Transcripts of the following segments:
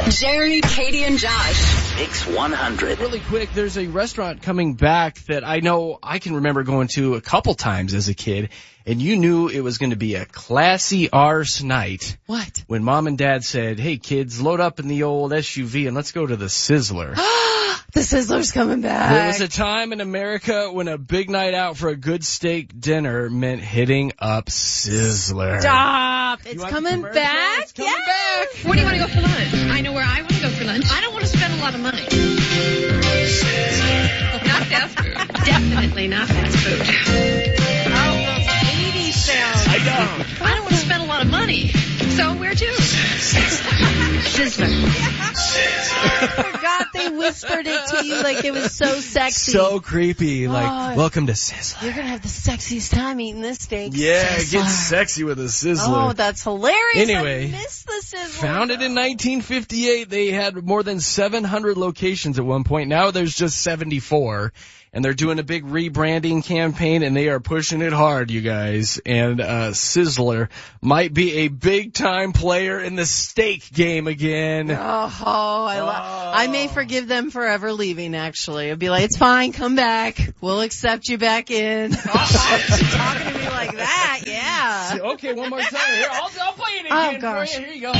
Jeremy, Katie, and Josh. Mix 100. Really quick, there's a restaurant coming back that I know I can remember going to a couple times as a kid, and you knew it was going to be a classy arse night. What? When mom and dad said, hey kids, load up in the old SUV and let's go to the Sizzler. The Sizzler's coming back. There was a time in America when a big night out for a good steak dinner meant hitting up Sizzler. Stop. It's coming back. It's coming back. Where do you want to go for lunch? I know where I want to go for lunch. I don't want to spend a lot of money. Not fast food. Definitely not fast food. Oh, those 80s sounds. I know. I don't want to spend a lot of money. So where to? Sizzler. I forgot they whispered it to you like it was so sexy. So creepy. Like, welcome to Sizzler. You're going to have the sexiest time eating this steak. Yeah, Sizzler. get sexy with a Sizzler. Oh, that's hilarious. Anyway, I miss the Sizzler. Founded in 1958, they had more than 700 locations at one point. Now there's just 74. And they're doing a big rebranding campaign, and they are pushing it hard, you guys. And Sizzler might be a big-time player in the steak game again. I may forgive them for ever leaving, actually. I'd be like, it's fine, come back. We'll accept you back in. Talking to me like that, yeah. Okay, one more time. Here, I'll play it again for you. Here you go.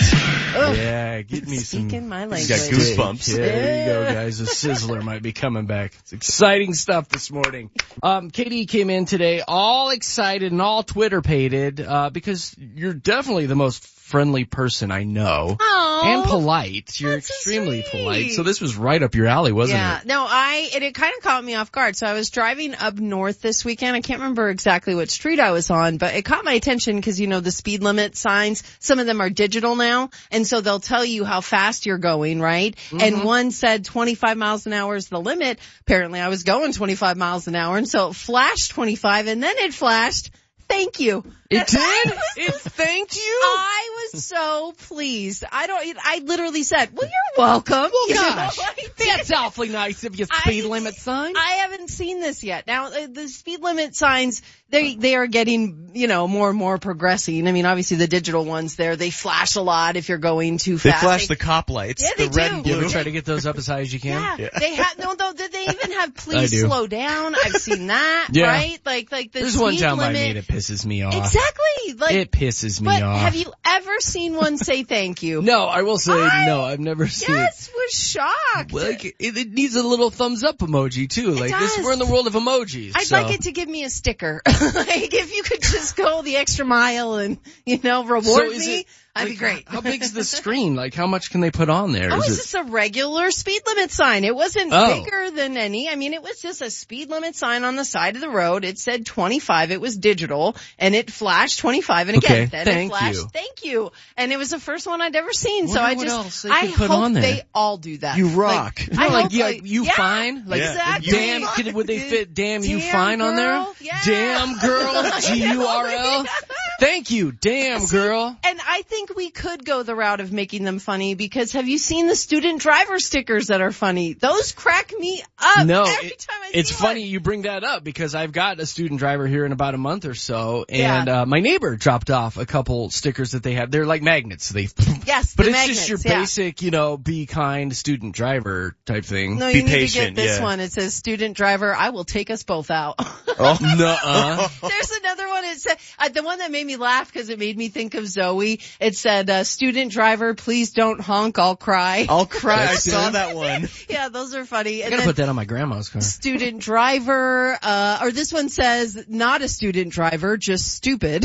Yeah, get me some. Speaking my language. Got goosebumps. Yeah, there you go, guys. The Sizzler might be coming back. It's exciting stuff this morning. Katie came in today all excited and all Twitter-pated because you're definitely the most friendly person I know. Aww, and polite. You're that's extremely so polite. sweet. So this was right up your alley, wasn't it? No, it kind of caught me off guard. So I was driving up north this weekend. I can't remember exactly what street I was on, but it caught my attention because, you know, the speed limit signs, some of them are digital now. And so they'll tell you how fast you're going, right? Mm-hmm. And one said 25 miles an hour is the limit. Apparently I was going 25 miles an hour. And so it flashed 25 and then it flashed, thank you. It did? It thanked you? I was so pleased. I literally said, well, you're welcome. Well, You know, gosh, like, that's awfully nice of you, speed limit sign. I haven't seen this yet. Now, the speed limit signs, they are getting, you know, more and more progressing. I mean, obviously the digital ones there, they flash a lot if you're going too They fast. flash the cop lights. Yeah, they the red do. and blue. You try to get those up as high as you can? Yeah, they have, they even have please do. slow down. I've seen that, Yeah. right? Like the There's speed one down limit. by me that pisses me off. Exactly. Like, It pisses me but off. have you ever seen one say thank you? No, I will say no. I've never seen it. Yes, was shocked. Like, it needs a little thumbs up emoji too. Like this, does. we're in the world of emojis. I'd like it to give me a sticker. Like if you could just go the extra mile and, you know, reward me, that'd be great. How big's the screen? Like how much can they put on there? Oh, Is it's it? just a regular speed limit sign. It wasn't bigger than any. I mean, it was just a speed limit sign on the side of the road. It said 25. It was digital and it flashed 25. And again, Okay, then thank it flashed, you. thank you. And it was the first one I'd ever seen. So Wonder I what just, else they I could put hope on there. they all do that. You rock. I like, hope, yeah, like, you yeah, fine? Like, exactly. damn, would they fit damn you Damn fine on there? girl, yeah. Damn girl, G-U-R-L. Thank you, damn girl. And I think we could go the route of making them funny because have you seen the student driver stickers that are funny? Those crack me up No, every time I see it's funny one. you bring that up because I've got a student driver here in about a month or so, Yeah. and my neighbor dropped off a couple stickers that they have. They're like magnets. Yes, but the it's magnets, just your yeah. basic, you know, be kind student driver type thing. No, Be you need patient, to get this yeah. one. It says student driver, I will take us both out. Oh, nuh-uh. There's another one. It said, the one that made me laugh because it made me think of Zoe. It said, student driver, please don't honk, I'll cry. I'll cry. I That's saw it. that one. Yeah, those are funny. I And gotta then put that on my grandma's car. student driver, or this one says, not a student driver, just stupid.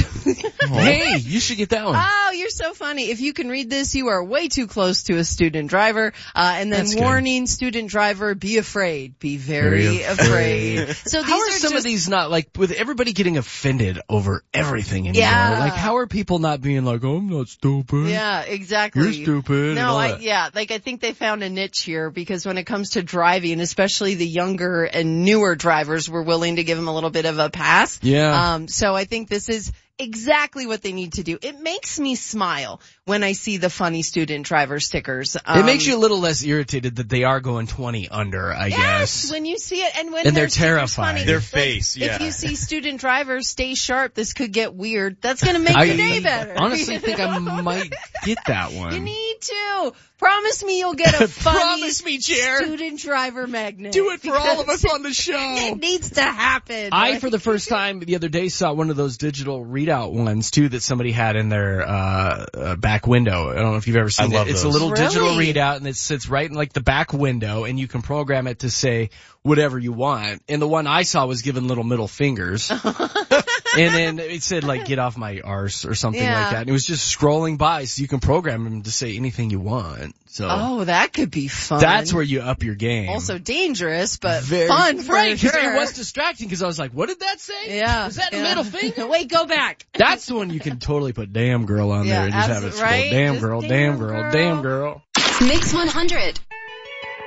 Hey, you should get that one. Oh, you're so funny. If you can read this, you are way too close to a student driver. And then That's good. warning, student driver, be afraid. Be very afraid. So these How are are some just, of these not, like, with everybody getting offended over everything anymore? Yeah. Like, how are people not being like, oh, I'm not stupid. yeah, exactly. You're stupid. and No, all that. I think they found a niche here because when it comes to driving, especially the younger and newer drivers, we're willing to give them a little bit of a pass. Yeah. So I think this is exactly what they need to do. It makes me smile when I see the funny student driver stickers. It makes you a little less irritated that they are going 20 under, I Yes, guess. when you see it, and when And they're their sticker's terrified. funny. Their Like, face, yeah. If you see student drivers, stay sharp. This could get weird. That's going to make I your day better. honestly You think I know? might get that You one. need to. do. Promise me you'll get a funny Promise me, chair. student driver magnet. Do it for all of us on the show. It needs to happen. I, for the first time the other day, saw one of those digital readout ones, too, that somebody had in their back window. I don't know if you've ever seen it. It's a little digital readout, and it sits right in, like, the back window, and you can program it to say whatever you want. And the one I saw was giving little middle fingers. And then it said, like, get off my arse or something like that. And it was just scrolling by, so you can program them to say anything you want. So Oh, that could be fun. that's where you up your game. Also dangerous, but Very fun for right, 'cause sure. it was distracting because I was like, what did that say? Yeah. Was that a middle finger? Wait, go back. That's the one you can totally put damn girl on there and just have it scroll. right? Damn Just girl, damn girl, damn girl. Mix 100.